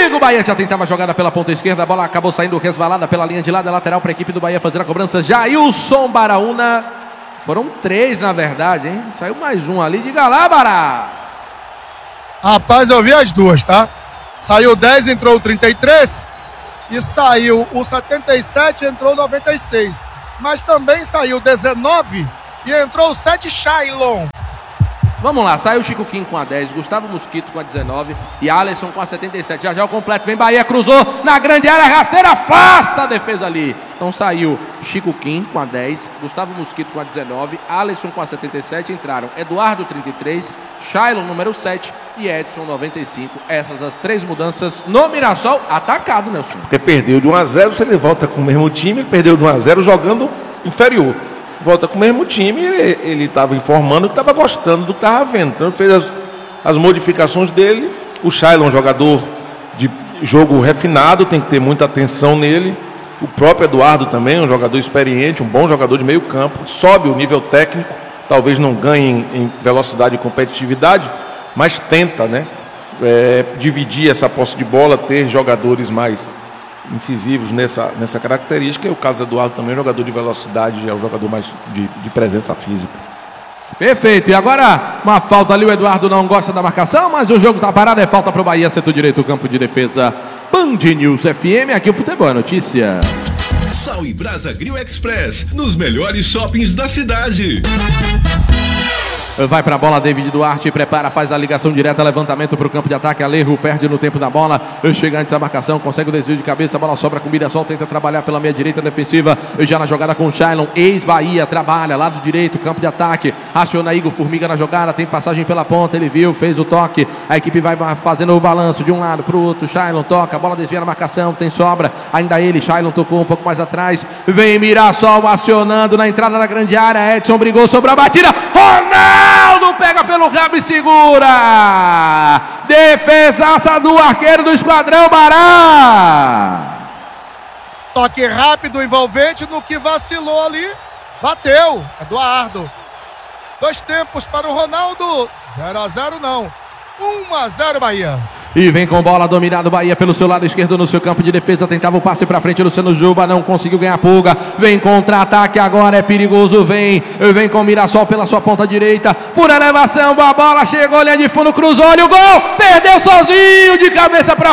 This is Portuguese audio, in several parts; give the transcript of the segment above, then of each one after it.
perigo! O Bahia já tentava a jogada pela ponta esquerda, a bola acabou saindo resvalada pela linha de lado, lateral para a equipe do Bahia fazer a cobrança. Jailson Baraúna. Foram 3, na verdade, hein? Saiu mais um ali. Diga lá, Bará. Rapaz, eu vi as duas, tá? Saiu 10, entrou o 33. E saiu o 77, entrou o 96. Mas também saiu 19 e entrou o 7, Shailon. Vamos lá, saiu o Chico Kim com a 10, Gustavo Mosquito com a 19 e Alisson com a 77. Já o completo, vem Bahia, cruzou na grande área, rasteira, afasta a defesa ali. Então saiu Chico Kim com a 10, Gustavo Mosquito com a 19, Alisson com a 77, entraram Eduardo 33, Shailon número 7 e Edson 95. Essas as 3 mudanças no Mirassol, atacado, Nelson. Porque perdeu de 1-0, se ele volta com o mesmo time, perdeu de 1-0 jogando inferior. Volta com o mesmo time, ele estava informando que estava gostando do que estava vendo. Então ele fez as modificações dele. O Shailon, jogador de jogo refinado, tem que ter muita atenção nele. O próprio Eduardo também, um jogador experiente, um bom jogador de meio campo. Sobe o nível técnico, talvez não ganhe em velocidade e competitividade, mas tenta, né? Dividir essa posse de bola, ter jogadores mais incisivos nessa característica. E o caso do Eduardo também é um jogador de velocidade, é um jogador mais de presença física. Perfeito, e agora uma falta ali, o Eduardo não gosta da marcação, mas o jogo tá parado, é falta pro Bahia, setor direito, campo de defesa. Band News FM, aqui o Futebol é Notícia. Sal e Brasa Grill Express, nos melhores shoppings da cidade. Vai para a bola, David Duarte, prepara, faz a ligação direta, levantamento para o campo de ataque, Alejo perde no tempo da bola, chega antes da marcação, consegue o desvio de cabeça, a bola sobra com o Mirassol, tenta trabalhar pela meia direita defensiva, já na jogada com o Shailon, ex-Bahia, trabalha, lado direito, campo de ataque, aciona Igor Formiga na jogada, tem passagem pela ponta, ele viu, fez o toque, a equipe vai fazendo o balanço de um lado para o outro, Shailon toca, a bola desvia na marcação, tem sobra, ainda ele, Shailon tocou um pouco mais atrás, vem Mirassol acionando na entrada da grande área, Edson brigou sobre a batida, Ronaldo pega pelo rabo e segura. Defesaça do arqueiro do Esquadrão Bará. Toque rápido, envolvente, no que vacilou ali. Bateu, Eduardo. 2 tempos para o Ronaldo. 0-0 não. 1-0 Bahia. E vem com bola, dominado Bahia pelo seu lado esquerdo no seu campo de defesa, tentava o passe pra frente, Luciano Juba não conseguiu ganhar pulga, vem contra-ataque agora, é perigoso, vem com o Mirassol pela sua ponta direita, por elevação, a bola chegou, linha de fundo, cruzou, olha o gol, perdeu sozinho, de cabeça pra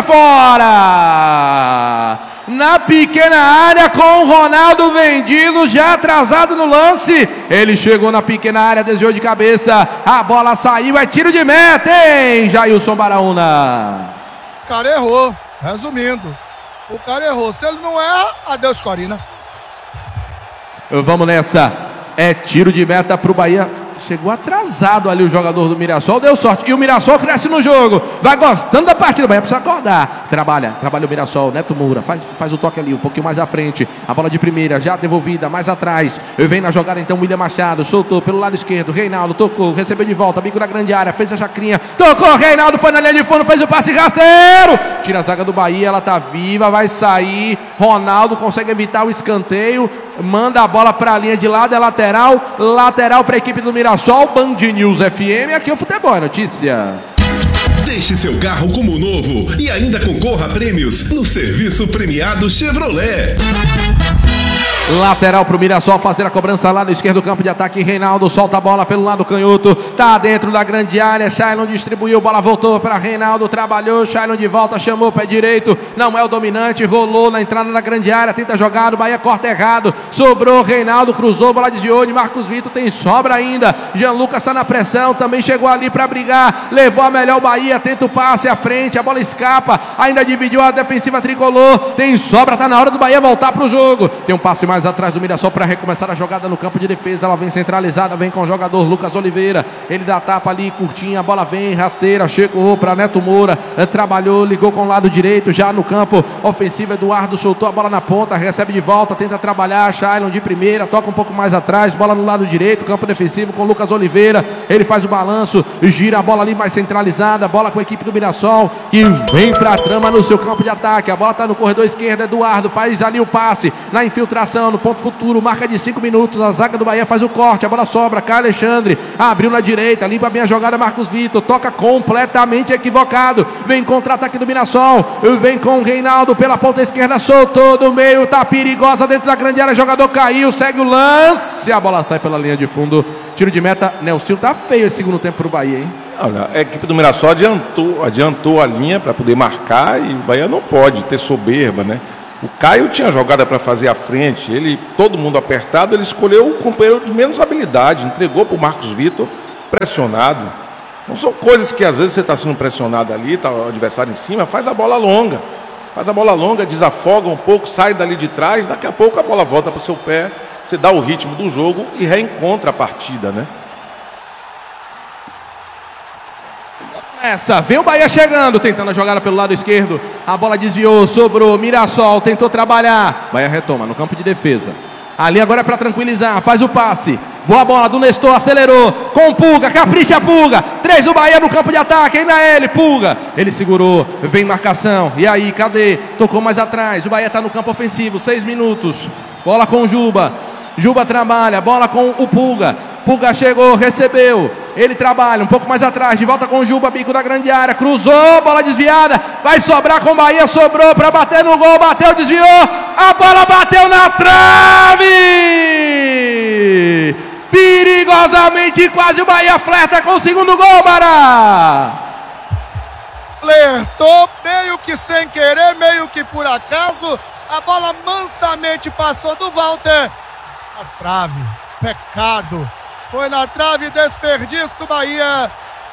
fora, na pequena área com o Ronaldo vendido, já atrasado no lance, ele chegou na pequena área, desviou de cabeça, a bola saiu, é tiro de meta, hein, Jailson Baraúna. O cara errou, resumindo, o cara errou, se ele não erra, adeus Corina. Vamos nessa, é tiro de meta pro Bahia. Chegou atrasado ali o jogador do Mirassol, deu sorte. E o Mirassol cresce no jogo. Vai gostando da partida. O Bahia precisa acordar. Trabalha o Mirassol. Neto Moura faz o toque ali, um pouquinho mais à frente. A bola de primeira, já devolvida, mais atrás. Vem na jogada então William Machado. Soltou pelo lado esquerdo. Reinaldo tocou, recebeu de volta. Bico na grande área, fez a chacrinha. Tocou, Reinaldo foi na linha de fundo, fez o passe rasteiro. Tira a zaga do Bahia, ela tá viva, vai sair. Ronaldo consegue evitar o escanteio. Manda a bola para a linha de lado, é lateral para a equipe do Mirassol. Band News FM, aqui é o Futebol é Notícia. Deixe seu carro como novo e ainda concorra a prêmios no serviço premiado Chevrolet. Lateral pro Mirassol fazer a cobrança lá no esquerdo do campo de ataque. Reinaldo solta a bola pelo lado canhoto. Tá dentro da grande área. Shailon distribuiu, bola voltou para Reinaldo. Trabalhou, Shailon de volta, chamou o pé direito. Não é o dominante, rolou na entrada da grande área. Tenta jogar, o Bahia corta errado. Sobrou, Reinaldo cruzou, bola desviou de Marcos Vitor. Tem sobra ainda. Jean Lucas tá na pressão, também chegou ali para brigar. Levou a melhor o Bahia, tenta o passe à frente. A bola escapa, ainda dividiu a defensiva tricolor. Tem sobra, tá na hora do Bahia voltar pro jogo. Tem um passe mais atrás do Mirassol para recomeçar a jogada no campo de defesa. Ela vem centralizada, vem com o jogador Lucas Oliveira. Ele dá tapa ali, curtinha, a bola vem, rasteira, chegou para Neto Moura, trabalhou, ligou com o lado direito, já no campo ofensivo. Eduardo soltou a bola na ponta, recebe de volta, tenta trabalhar, Shailon de primeira, toca um pouco mais atrás, bola no lado direito, campo defensivo com Lucas Oliveira. Ele faz o balanço, gira a bola ali mais centralizada, bola com a equipe do Mirassol, que vem para a trama no seu campo de ataque. A bola está no corredor esquerdo, Eduardo faz ali o passe, na infiltração, marcação no ponto futuro, marca de 5 minutos, a zaga do Bahia faz o corte, a bola sobra, Caio Alexandre, abriu na direita, limpa bem a jogada, Marcos Vitor, toca completamente equivocado, vem contra-ataque do Mirassol, vem com o Reinaldo pela ponta esquerda, soltou do meio, tá perigosa dentro da grande área, jogador caiu, segue o lance, a bola sai pela linha de fundo, tiro de meta, Nelson, tá feio esse segundo tempo pro Bahia, hein? Olha, a equipe do Mirassol adiantou a linha para poder marcar e o Bahia não pode ter soberba, né? O Caio tinha jogada para fazer à frente, todo mundo apertado, ele escolheu o companheiro de menos habilidade, entregou para o Marcos Vitor pressionado. Não são coisas que às vezes você está sendo pressionado ali, está o adversário em cima, faz a bola longa. Faz a bola longa, desafoga um pouco, sai dali de trás, daqui a pouco a bola volta para o seu pé, você dá o ritmo do jogo e reencontra a partida, né? Essa, vem o Bahia chegando, tentando a jogada pelo lado esquerdo, a bola desviou, sobrou, Mirassol tentou trabalhar, Bahia retoma no campo de defesa, ali agora é para tranquilizar, faz o passe, boa bola do Nestor, acelerou, com o Pulga, capricha Pulga, 3 do Bahia no campo de ataque, ainda ele, Pulga, ele segurou, vem marcação, e aí, cadê? Tocou mais atrás, o Bahia está no campo ofensivo, 6 minutos, bola com o Juba trabalha, bola com o Pulga chegou, recebeu, ele trabalha um pouco mais atrás, de volta com o Juba, bico da grande área, cruzou, bola desviada, vai sobrar com o Bahia, sobrou para bater no gol, bateu, desviou, a bola bateu na trave, perigosamente, quase o Bahia flerta com o segundo gol, Bará. Flertou, meio que sem querer, meio que por acaso, a bola mansamente passou do Walter, a trave, pecado. Foi na trave, desperdício, Bahia.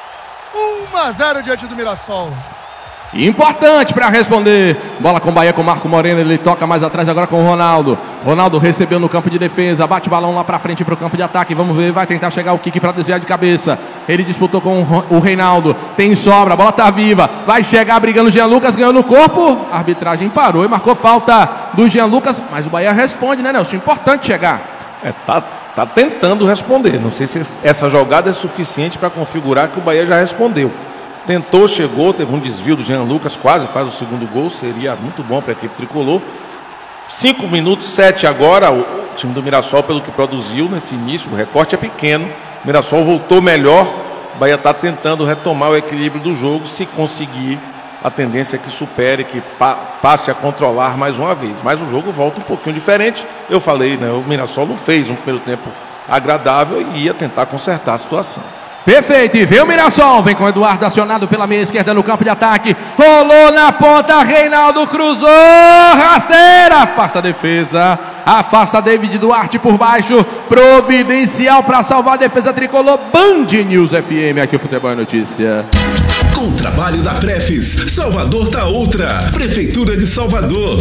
1-0 diante do Mirassol. Importante para responder. Bola com o Bahia, com o Marco Moreno. Ele toca mais atrás agora com o Ronaldo. Ronaldo recebeu no campo de defesa. Bate o balão lá para frente para o campo de ataque. Vamos ver, vai tentar chegar o kick para desviar de cabeça. Ele disputou com o Reinaldo. Tem sobra, a bola tá viva. Vai chegar brigando o Jean Lucas, ganhou no corpo. A arbitragem parou e marcou falta do Jean Lucas. Mas o Bahia responde, né, Nelson? Importante chegar. Tá tentando responder. Não sei se essa jogada é suficiente para configurar que o Bahia já respondeu. Tentou, chegou, teve um desvio do Jean Lucas, quase faz o segundo gol. Seria muito bom para a equipe tricolor. 5 minutos, 7 agora. O time do Mirassol, pelo que produziu nesse início, o recorte é pequeno. O Mirassol voltou melhor. O Bahia está tentando retomar o equilíbrio do jogo. Se conseguir, a tendência é que supere, que passe a controlar mais uma vez. Mas o jogo volta um pouquinho diferente. Eu falei, né? O Mirassol não fez um primeiro tempo agradável e ia tentar consertar a situação. Perfeito, e vem o Mirassol, vem com o Eduardo acionado pela meia esquerda no campo de ataque, rolou na ponta, Reinaldo cruzou, rasteira, afasta a defesa, afasta David Duarte por baixo, providencial para salvar a defesa tricolor, Band News FM, aqui o Futebol é Notícia. Com o trabalho da Prefis, Salvador tá outra, Prefeitura de Salvador.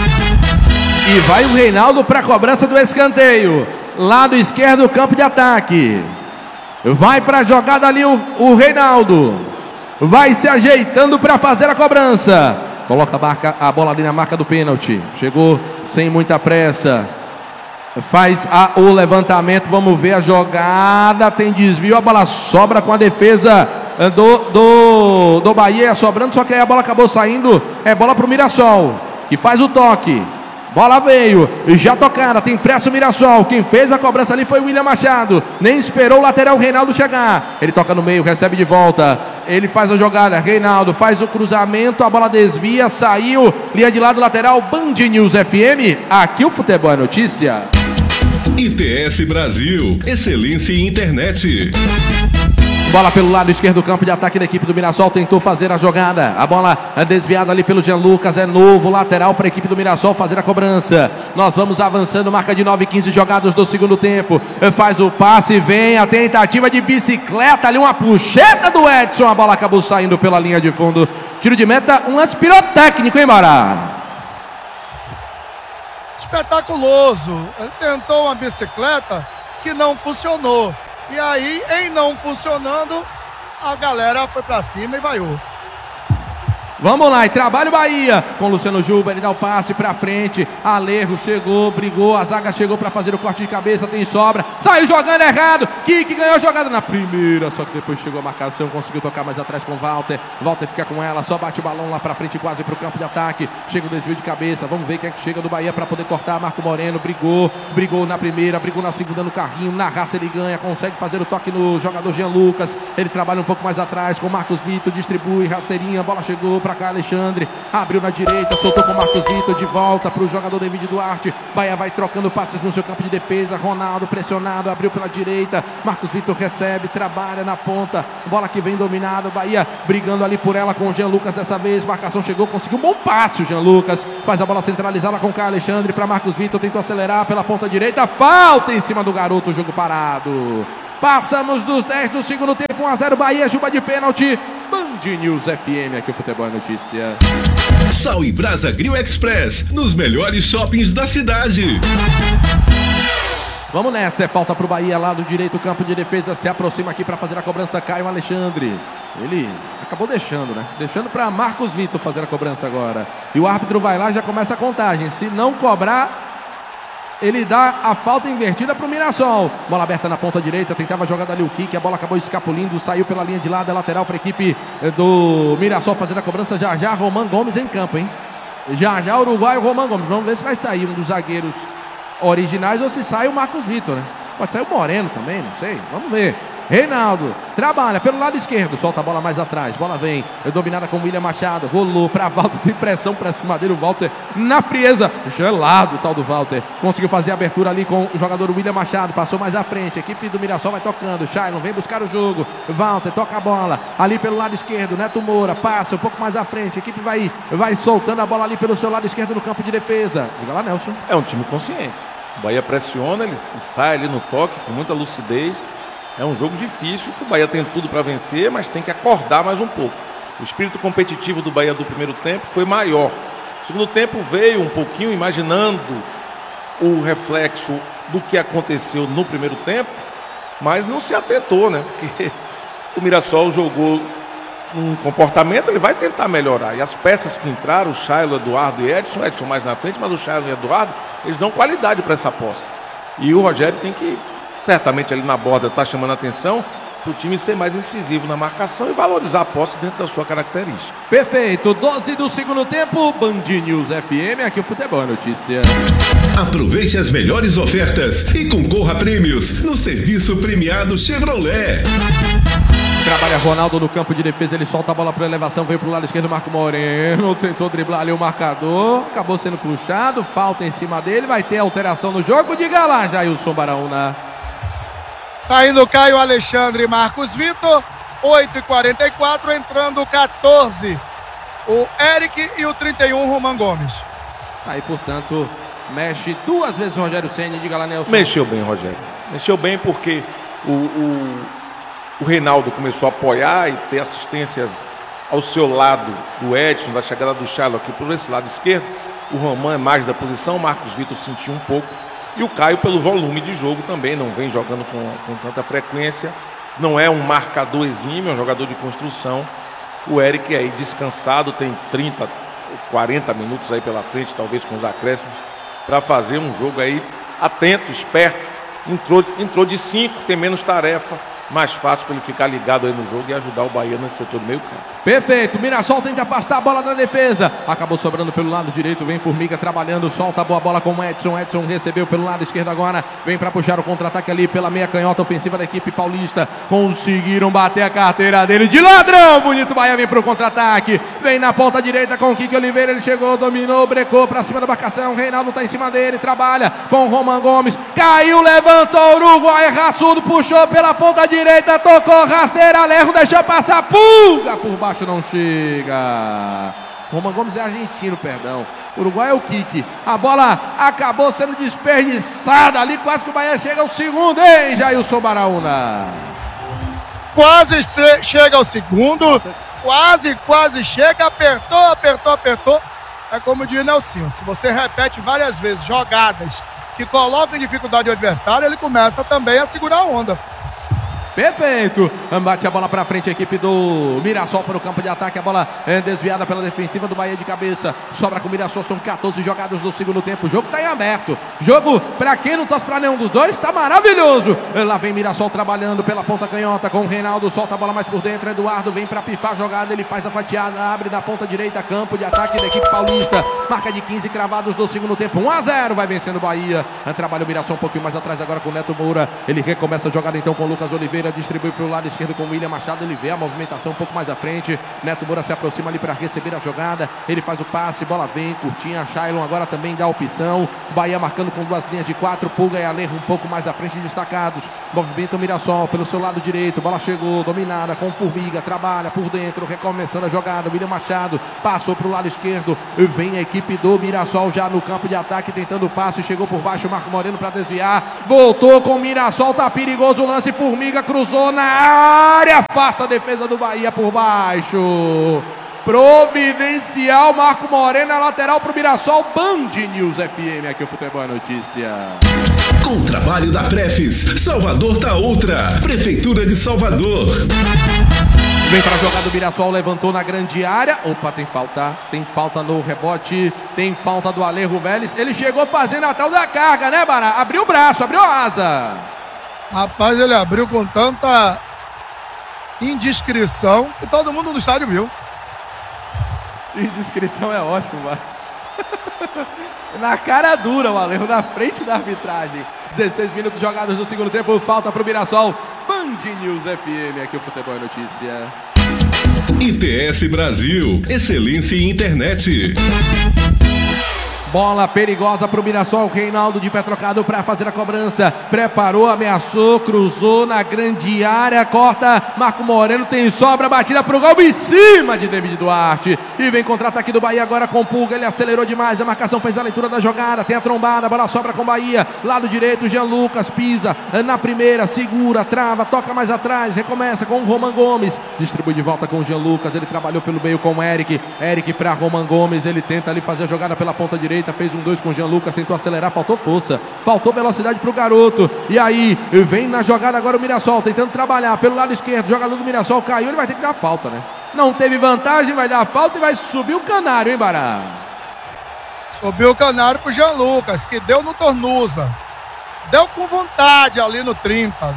E vai o Reinaldo para a cobrança do escanteio, lado esquerdo, campo de ataque. Vai para a jogada ali o Reinaldo. Vai se ajeitando para fazer a cobrança. Coloca a bola ali na marca do pênalti. Chegou sem muita pressa. Faz o levantamento. Vamos ver a jogada. Tem desvio. A bola sobra com a defesa do Bahia. Sobrando, só que aí a bola acabou saindo. É bola para o Mirassol, que faz o toque. Bola veio, já tocada, tem pressa o Mirassol. Quem fez a cobrança ali foi o William Machado. Nem esperou o lateral Reinaldo chegar. Ele toca no meio, recebe de volta. Ele faz a jogada, Reinaldo faz o cruzamento. A bola desvia, saiu. Linha de lado lateral, Band News FM. Aqui o Futebol é Notícia. ITS Brasil, excelência em internet. Bola pelo lado esquerdo do campo de ataque da equipe do Mirassol, tentou fazer a jogada, a bola desviada ali pelo Jean Lucas, é novo lateral para a equipe do Mirassol fazer a cobrança. Nós vamos avançando, marca de 9:15 jogados do segundo tempo, faz o passe, vem a tentativa de bicicleta ali, uma puxeta do Edson, a bola acabou saindo pela linha de fundo, tiro de meta, um lance pirotécnico, hein, Bará? Espetaculoso, ele tentou uma bicicleta que não funcionou. E aí, em não funcionando, a galera foi pra cima e vaiou. Vamos lá, e trabalha o Bahia com o Luciano Juba, ele dá o passe pra frente, Alejo chegou, brigou, a zaga chegou pra fazer o corte de cabeça, tem sobra, saiu jogando errado, Kiki ganhou a jogada na primeira, só que depois chegou a marcação, conseguiu tocar mais atrás com o Walter fica com ela, só bate o balão lá pra frente, quase pro campo de ataque, chega o desvio de cabeça, vamos ver quem é que chega do Bahia pra poder cortar, Marco Moreno, brigou na primeira, brigou na segunda no carrinho, na raça ele ganha, consegue fazer o toque no jogador Jean Lucas, ele trabalha um pouco mais atrás com o Marcos Vitor, distribui, rasteirinha, a bola chegou pra cá, Alexandre, abriu na direita, soltou com o Marcos Vitor, de volta para o jogador David Duarte, Bahia vai trocando passes no seu campo de defesa, Ronaldo pressionado, abriu pela direita, Marcos Vitor recebe, trabalha na ponta, bola que vem dominada, Bahia brigando ali por ela com o Jean Lucas dessa vez, marcação chegou, conseguiu um bom passe o Jean Lucas, faz a bola centralizada com o Caio Alexandre para Marcos Vitor, tentou acelerar pela ponta direita, falta em cima do garoto, jogo parado. Passamos dos 10 do segundo tempo, 1-0 Bahia, Juba de pênalti. Band News FM, aqui o Futebol é Notícia. Sal e Brasa Grill Express, nos melhores shoppings da cidade. Vamos nessa, é falta pro Bahia lá do direito, campo de defesa, se aproxima aqui para fazer a cobrança, Caio Alexandre. Ele acabou deixando, né? Deixando para Marcos Vitor fazer a cobrança agora. E o árbitro vai lá e já começa a contagem. Se não cobrar, ele dá a falta invertida para o Mirassol. Bola aberta na ponta direita, tentava a jogada ali o Kiki, a bola acabou escapulindo, saiu pela linha de lado, é lateral para a equipe do Mirassol fazer a cobrança. Já Roman Gomes em campo, hein? Já Uruguai, Roman Gomes. Vamos ver se vai sair um dos zagueiros originais ou se sai o Marcos Vitor, né? Pode sair o Moreno também, não sei. Vamos ver. Reinaldo trabalha pelo lado esquerdo, solta a bola mais atrás, bola vem, dominada com o William Machado, rolou para Walter, tem pressão para cima dele, o Walter na frieza, gelado o tal do Walter, conseguiu fazer a abertura ali com o jogador William Machado, passou mais à frente, a equipe do Mirassol vai tocando, Shailon vem buscar o jogo, Walter toca a bola, ali pelo lado esquerdo, Neto Moura, passa um pouco mais à frente, a equipe vai soltando a bola ali pelo seu lado esquerdo no campo de defesa. Diga lá, Nelson. É um time consciente, o Bahia pressiona, ele sai ali no toque com muita lucidez. É um jogo difícil, o Bahia tem tudo para vencer, mas tem que acordar mais um pouco. O espírito competitivo do Bahia do primeiro tempo foi maior. O segundo tempo veio um pouquinho imaginando o reflexo do que aconteceu no primeiro tempo, mas não se atentou, né? Porque o Mirassol jogou um comportamento, ele vai tentar melhorar. E as peças que entraram, o Shailon, Eduardo e Edson mais na frente, mas o Shailon e Eduardo, eles dão qualidade para essa posse. E o Rogério tem que, certamente ali na borda, está chamando a atenção para o time ser mais incisivo na marcação e valorizar a posse dentro da sua característica. Perfeito, 12 do segundo tempo, Band News FM, aqui o Futebol é Notícia. Aproveite as melhores ofertas e concorra a prêmios no serviço premiado Chevrolet. Trabalha Ronaldo no campo de defesa, ele solta a bola para elevação, veio para o lado esquerdo, Marco Moreno, tentou driblar ali o marcador, acabou sendo puxado, falta em cima dele, vai ter alteração no jogo, diga lá, Jailson Baraúna. Saindo Caio Alexandre e Marcos Vitor, 8h44, entrando 14, o Eric e o 31, Roman Gomes. Aí, portanto, mexe duas vezes o Rogério Ceni, diga lá, Nelson. Mexeu bem, Rogério. Mexeu bem porque o Reinaldo começou a apoiar e ter assistências ao seu lado do Edson, da chegada do Shailon aqui por esse lado esquerdo. O Roman é mais da posição, o Marcos Vitor sentiu um pouco. E o Caio, pelo volume de jogo, também não vem jogando com tanta frequência. Não é um marcador exímio, é um jogador de construção. O Eric aí descansado, tem 30, 40 minutos aí pela frente, talvez com os acréscimos, para fazer um jogo aí atento, esperto. Entrou de 5, tem menos tarefa. Mais fácil para ele ficar ligado aí no jogo e ajudar o Bahia nesse setor do meio campo. Perfeito, Mirassol tenta afastar a bola da defesa, acabou sobrando pelo lado direito, vem Formiga trabalhando, solta a boa bola com o Edson recebeu pelo lado esquerdo agora, vem para puxar o contra-ataque ali pela meia canhota ofensiva da equipe paulista, conseguiram bater a carteira dele de ladrão, bonito, Bahia vem para o contra-ataque, vem na ponta direita com o Kiki Oliveira, ele chegou, dominou, brecou para cima da marcação, Reinaldo está em cima dele, trabalha com o Roman Gomes, caiu, levantou, Uruguai, raçudo, puxou pela ponta direita, tocou, rasteira, Alejo, deixou passar, pulga por baixo. Não chega. Roman Gomes é argentino, perdão. Uruguai é o Kiki. A bola acabou sendo desperdiçada ali, quase que o Bahia chega ao segundo, hein, Jailson Baraúna? Quase chega ao segundo, quase chega, apertou. É como diz Nelson, se você repete várias vezes jogadas que colocam em dificuldade o adversário, ele começa também a segurar a onda. Perfeito. Bate a bola pra frente a equipe do Mirassol para o campo de ataque. A bola é desviada pela defensiva do Bahia de cabeça. Sobra com o Mirassol. São 14 jogadas do segundo tempo. O jogo tá em aberto. Jogo, pra quem não torce pra nenhum dos dois, tá maravilhoso. Lá vem Mirassol trabalhando pela ponta canhota com o Reinaldo. Solta a bola mais por dentro. Eduardo vem pra pifar a jogada. Ele faz a fatiada. Abre na ponta direita. Campo de ataque da equipe paulista. Marca de 15 cravados do segundo tempo. 1-0. Vai vencendo o Bahia. Trabalha o Mirassol um pouquinho mais atrás agora com o Neto Moura. Ele recomeça a jogada então com o Lucas Oliveira. Distribui para o lado esquerdo com o William Machado. Ele vê a movimentação um pouco mais à frente. Neto Moura se aproxima ali para receber a jogada. Ele faz o passe, bola vem, curtinha. Shailon agora também dá opção. Bahia marcando com duas linhas de 4. Pulga e Alerro um pouco mais à frente, destacados. Movimenta o Mirassol pelo seu lado direito. Bola chegou, dominada com Formiga. Trabalha por dentro, recomeçando a jogada. William Machado passou para o lado esquerdo. Vem a equipe do Mirassol já no campo de ataque, tentando o passe. Chegou por baixo, Marco Moreno para desviar. Voltou com o Mirassol, tá perigoso o lance. Formiga cruzou na área, afasta a defesa do Bahia por baixo. Providencial, Marco Moreno, a lateral pro Mirassol. Band News FM, aqui o Futebol é Notícia. Com o trabalho da Prefis, Salvador tá outra. Prefeitura de Salvador. Vem para a jogada do Mirassol, levantou na grande área. Opa, tem falta no rebote, tem falta do Alerro Vélez. Ele chegou fazendo a tal da carga, né, Bará? Abriu o braço, abriu a asa. Rapaz, ele abriu com tanta indiscrição que todo mundo no estádio viu. Indiscrição é ótimo, mano. Na cara dura o Alerro, na frente da arbitragem. 16 minutos jogados no segundo tempo, falta pro Mirassol. Band News FM, aqui o Futebol é Notícia. ITS Brasil, excelência em internet. Bola perigosa para o Mirassol, Reinaldo de pé trocado para fazer a cobrança, preparou, ameaçou, cruzou na grande área, corta, Marco Moreno tem sobra, batida para o gol em cima de David Duarte, e vem contra-ataque do Bahia agora com Pulga, ele acelerou demais, a marcação fez a leitura da jogada, tem a trombada, a bola sobra com o Bahia, lado direito, Jean Lucas pisa na primeira, segura, trava, toca mais atrás, recomeça com o Roman Gomes, distribui de volta com o Jean Lucas, ele trabalhou pelo meio com o Eric para Roman Gomes, ele tenta ali fazer a jogada pela ponta direita, fez 1-2 com o Jean Lucas, tentou acelerar, faltou força, faltou velocidade pro garoto, e aí vem na jogada agora o Mirassol, tentando trabalhar pelo lado esquerdo, o jogador do Mirassol caiu, ele vai ter que dar falta, né? Não teve vantagem, vai dar falta e vai subir o canário, hein, Bará? Subiu o canário pro Jean Lucas, que deu no Tornusa, deu com vontade ali no 30.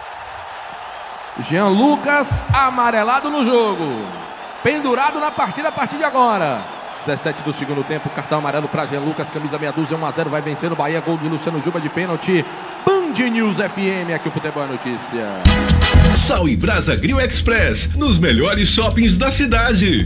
Jean Lucas amarelado no jogo, pendurado na partida a partir de agora. 17 do segundo tempo, cartão amarelo para Jean Lucas, camisa meia dúzia, 1-0, vai vencendo o Bahia, gol de Luciano Juba de pênalti. Band News FM, aqui o Futebol é Notícia. Sal e Brasa Grill Express, nos melhores shoppings da cidade.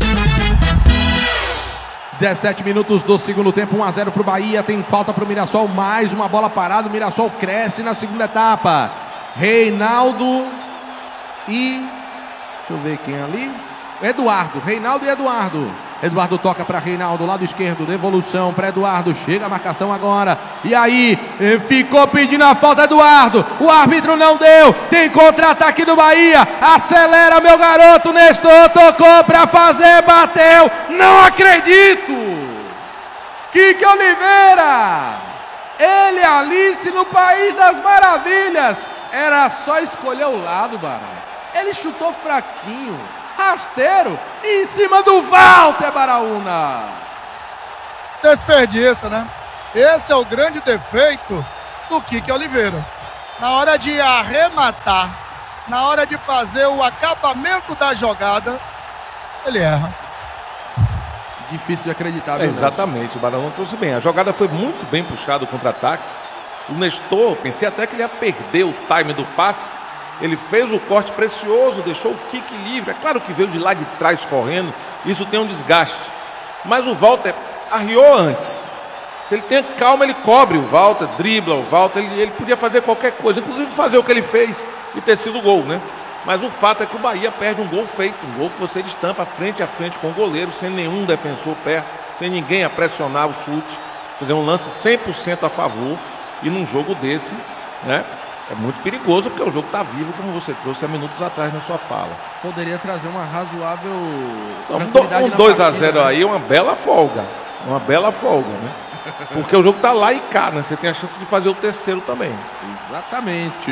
17 minutos do segundo tempo, 1-0 para o Bahia, tem falta para o Mirassol, mais uma bola parada, o Mirassol cresce na segunda etapa. Reinaldo e... deixa eu ver quem é ali. Eduardo, Reinaldo e Eduardo. Eduardo toca para Reinaldo, lado esquerdo, devolução para Eduardo, chega a marcação agora, e aí, ficou pedindo a falta Eduardo, o árbitro não deu, tem contra-ataque do Bahia, acelera meu garoto, Nestor, tocou para fazer, bateu, não acredito, Kike Oliveira, ele Alice no País das Maravilhas, era só escolher o lado, Barão, ele chutou fraquinho, rasteiro, em cima do Walter Baraúna. Desperdício, né? Esse é o grande defeito do Kike Oliveira. Na hora de arrematar, na hora de fazer o acabamento da jogada, ele erra. Difícil de acreditar, viu, exatamente, o Barão trouxe bem. A jogada foi muito bem puxada, o contra-ataque. O Nestor, pensei até que ele ia perder o time do passe. Ele fez o corte precioso, deixou o Kike livre. É claro que veio de lá de trás correndo, isso tem um desgaste. Mas o Walter arriou antes. Se ele tem calma, ele cobre o Walter, dribla o Walter. Ele podia fazer qualquer coisa, inclusive fazer o que ele fez e ter sido gol, né? Mas o fato é que o Bahia perde um gol feito, um gol que você destampa frente a frente com o goleiro, sem nenhum defensor perto, sem ninguém a pressionar o chute. Quer dizer, um lance 100% a favor. E num jogo desse, né? É muito perigoso porque o jogo está vivo, como você trouxe há minutos atrás na sua fala. Poderia trazer uma razoável... Então, um 2-0 aí, uma bela folga. Uma bela folga, né? Porque o jogo está lá e cá, né? Você tem a chance de fazer o terceiro também. Exatamente.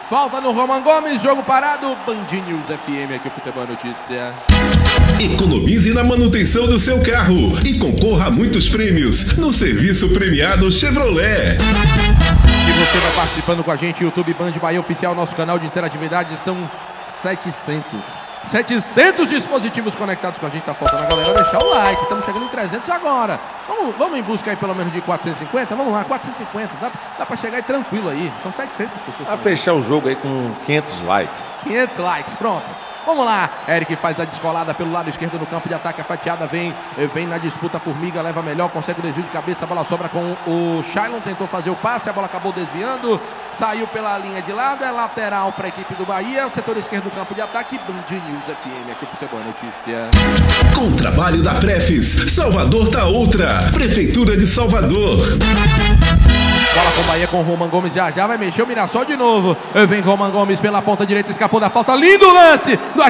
Falta no Roman Gomes, jogo parado. Band News FM, aqui o Futebol Notícia. Economize na manutenção do seu carro e concorra a muitos prêmios no serviço premiado Chevrolet. E você vai participando com a gente, YouTube Band Bahia Oficial, nosso canal de interatividade, são 700 dispositivos conectados com a gente. Tá faltando a galera deixar o like, estamos chegando em 300 agora. Vamos em busca aí pelo menos de 450, vamos lá, 450, dá pra chegar aí tranquilo aí, são 700 pessoas. Pra fechar o jogo aí com 500 likes. 500 likes, pronto. Vamos lá, Eric faz a descolada pelo lado esquerdo do campo de ataque, a fatiada vem na disputa, Formiga leva melhor, consegue o desvio de cabeça, a bola sobra com o Shailon, tentou fazer o passe, a bola acabou desviando, saiu pela linha de lado, é lateral para a equipe do Bahia, setor esquerdo do campo de ataque, Band News FM, aqui o Futebol Notícia. Com o trabalho da Prefis, Salvador tá outra, Prefeitura de Salvador. Bola com o Bahia com o Roman Gomes, já vai mexer o Mirassol de novo. Vem Roman Gomes pela ponta direita, escapou da falta, lindo lance do